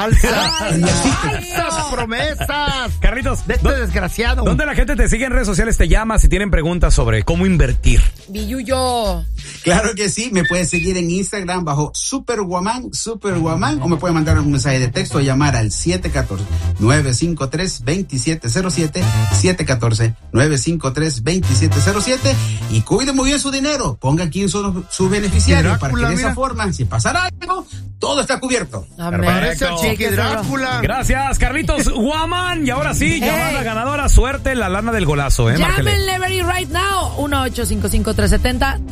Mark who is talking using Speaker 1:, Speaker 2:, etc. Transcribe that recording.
Speaker 1: ¡Falsas promesas!
Speaker 2: Carlitos,
Speaker 1: de este desgraciado.
Speaker 2: ¿Dónde la gente te sigue en redes sociales? Te llama si tienen preguntas sobre cómo invertir.
Speaker 3: Billuyo.
Speaker 4: Claro que sí, me puedes seguir en Instagram bajo Superwoman, o me puede mandar un mensaje de texto o llamar al 714-953-2707, 714-953-2707 y cuide muy bien su dinero, ponga aquí su beneficiario para que de esa forma, si pasara algo, todo está cubierto.
Speaker 1: Parece el Chiqui Drácula.
Speaker 2: Gracias, Carlitos Guamán. Y ahora sí, llamada ganadora, suerte, la lana del golazo,
Speaker 3: Llámenle very right now, 1-855-370